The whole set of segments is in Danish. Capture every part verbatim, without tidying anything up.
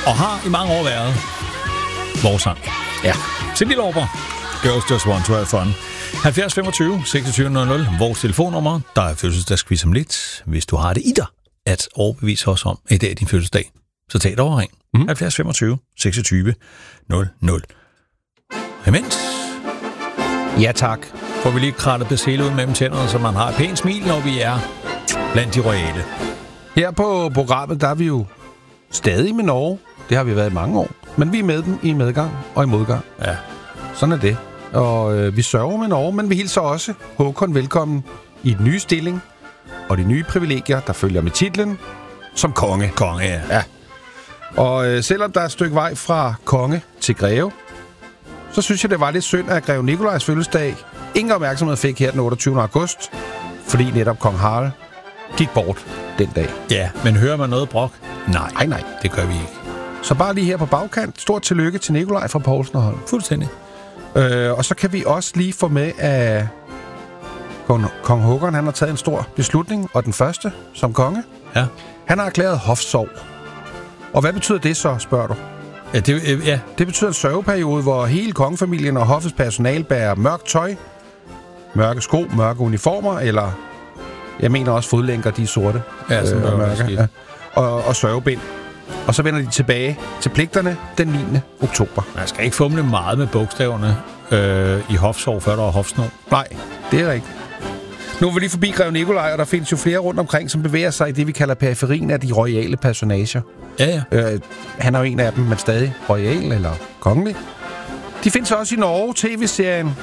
Og har i mange år været vores sang. Ja. Cindy Lauper. Girls Just Want to Have Fun. halvfjerds femogtyve seksogtyve nul nul. Vores telefonnummer. Der er fødselsdagsquiz om lidt. Hvis du har det i dig at overbevise os om, at i dag er din fødselsdag, så tag dig over ring. Mm. halvfjerds femogtyve seksogtyve nul nul. Imens. Ja, tak. Får vi lige krattet persille ud mellem tænderne, så man har et pænt smil, når vi er blandt de royale. Her på programmet, der er vi jo stadig med Norge. Det har vi været i mange år. Men vi er med dem i medgang og i modgang. Ja. Sådan er det. Og øh, vi sørger med Norge, men vi hilser også Håkon velkommen i den nye stilling og de nye privilegier, der følger med titlen som konge. Konge, ja. Ja. Og øh, selvom der er et stykke vej fra konge til greve, så synes jeg, det var lidt synd, at greve Nikolajs fødselsdag ingen opmærksomhed fik her den otteogtyvende august, fordi netop kong Harald gik bort den dag. Ja, men hører man noget brok? Nej, Nej, nej. det gør vi ikke. Så bare lige her på bagkant, stort tillykke til Nikolaj fra Poulsen og Holm. Fuldstændig. Øh, og så kan vi også lige få med, at kong, kong Håkon, han har taget en stor beslutning, og den første som konge. Ja. Han har erklæret hofsorg. Og hvad betyder det så, spørger du? Ja, det, øh, ja. Det betyder en sørgeperiode, hvor hele kongefamilien og hoffets personal bærer mørkt tøj, mørke sko, mørke uniformer, eller jeg mener også fodlænker, de er sorte. Ja, sådan øh, og, mørke, ja. og, og sørgebind. Og så vender de tilbage til pligterne den niende oktober. Man skal ikke fumle meget med bogstaverne øh, i hofsorg, før der er hofsnor. Nej, det er rigtigt. Nu er vi lige forbi Grev Nikolaj, og der findes jo flere rundt omkring, som bevæger sig i det, vi kalder periferien af de royale personager. Ja, ja. Øh, han er jo en af dem, men stadig royal eller kongelig. De findes også i Norge, tv-serien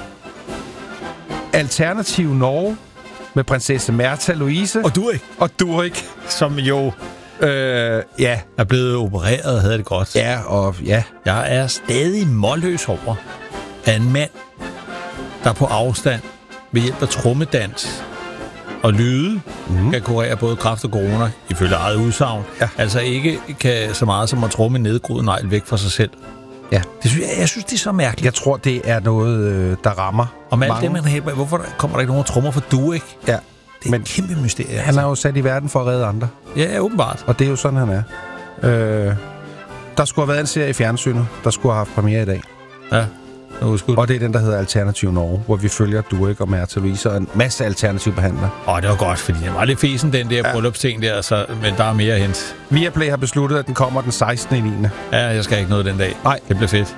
Alternativ Norge, med prinsesse Märtha Louise. Og du ikke? Og Durik. Som jo Øh, ja. er blevet opereret, havde det godt. Ja, og ja. Jeg er stadig målløs over, at en mand, der på afstand ved hjælp af trommedans og lyde, mm. kan kurere både kræft og corona, ifølge eget udsagn. Ja. Altså ikke kan så meget som at tromme en nedgroet negl væk fra sig selv. Ja. Det synes jeg, jeg synes, det er så mærkeligt. Jeg tror, det er noget, der rammer Om alt mange. det, man hæber, hvorfor kommer der ikke nogen trommer for du, ikke? Ja. Det er Men et kæmpe mysterie. Han er jo sat i verden for at redde andre. Ja, åbenbart. Og det er jo sådan, han er. Øh, der skulle have været en serie i fjernsynet, der skulle have haft premiere i dag. Ja, det og det er den, der hedder Alternativ Norge, hvor vi følger Durik og Märtha Louise og en masse alternative behandlere. Åh, det var godt, fordi den var lidt fesen, den der ja. bryllupsting der, så, men der er mere at hente. Viaplay har besluttet, at den kommer den sekstende niende Ja, jeg skal ikke noget den dag. Nej. Det bliver fedt.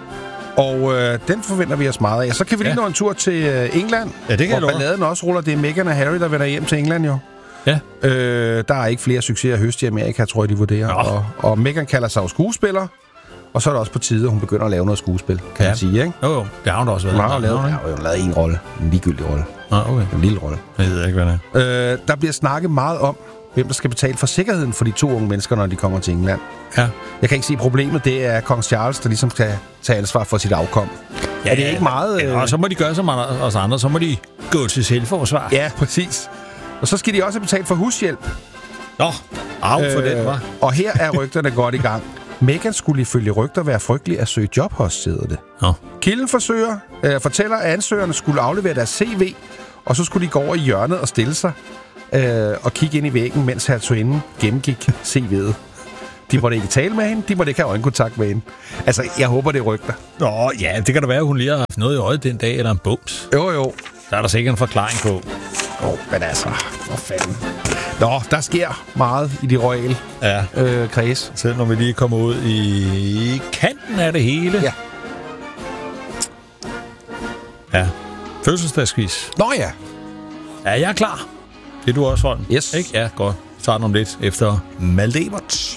Og øh, den forventer vi os meget af. Så kan vi lige ja. nå en tur til øh, England, ja, det kan hvor balladen også ruller. Det er Meghan og Harry, der vender hjem til England jo. Ja. Øh, der er ikke flere succeser at høste i Amerika, tror jeg, de vurderer. Og, og Meghan kalder sig jo skuespiller. Og så er det også på tide, at hun begynder at lave noget skuespil, kan ja. man sige, ikke? Jo, jo. Det har hun da også været. Hun har jo lavet, ja, hun har lavet en rolle. En ligegyldig rolle. Ah, okay. En lille rolle. Jeg ved ikke, hvad det er. Øh, der bliver snakket meget om, hvem der skal betale for sikkerheden for de to unge mennesker, når de kommer til England. Ja. Jeg kan ikke se problemet. Det er kong Charles, der ligesom skal tage ansvar for sit afkom. Ja, er det ikke meget... Ja, og så må de gøre som os andre. Så må de gå til selvforsvar. Ja, præcis. Og så skal de også have betalt for hushjælp. Nå, af for øh, den, hva'? Og her er rygterne godt i gang. Meghan skulle ifølge rygter være frygtelig at søge job hos, sidder det. Ja. Kilden forsøger, øh, fortæller, at ansøgerne skulle aflevere deres C V, og så skulle de gå over i hjørnet og stille sig øh, og kigge ind i væggen, mens hertuginden gennemgik C V'et. De måtte ikke tale med hende, de måtte ikke have øjenkontakt med hende. Altså, jeg håber, det er rygter. Nå, ja, det kan da være, at hun lige har haft noget i øjet den dag, eller en bums. Jo, jo. Der er der sikkert en forklaring på. Åh, oh, men altså, for fanden. Nå, der sker meget i de royale ja. øh, kreds. Selv når vi lige kommer ud i kanten af det hele. Ja. Ja. Fødselsdagsquiz. Nå ja. Ja, jeg er klar. Det er du også, Holm. Yes. Ikke? Ja, godt. Starten om lidt efter Maldebert.